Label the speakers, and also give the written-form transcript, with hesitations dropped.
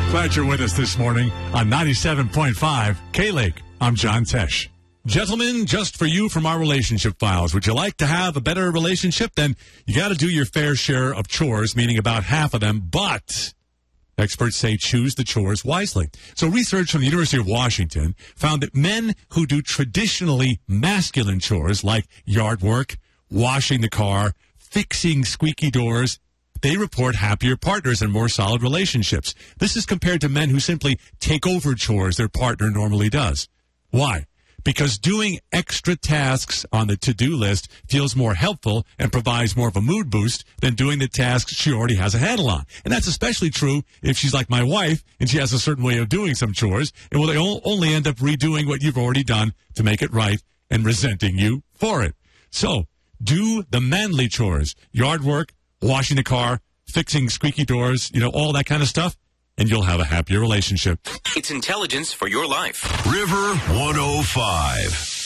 Speaker 1: Glad you're with us this morning on 97.5 K-Lake. I'm John Tesh. Gentlemen, just for you from our relationship files, would you like to have a better relationship? Then you got to do your fair share of chores, meaning about half of them, but experts say choose the chores wisely. So research from the University of Washington found that men who do traditionally masculine chores like yard work, washing the car, fixing squeaky doors, they report happier partners and more solid relationships. This is compared to men who simply take over chores their partner normally does. Why? Because doing extra tasks on the to-do list feels more helpful and provides more of a mood boost than doing the tasks she already has a handle on. And that's especially true if she's like my wife and she has a certain way of doing some chores, and will they only end up redoing what you've already done to make it right and resenting you for it. So, do the manly chores, yard work, washing the car, fixing squeaky doors, all that kind of stuff, and you'll have a happier relationship.
Speaker 2: It's intelligence for your life.
Speaker 3: River 105.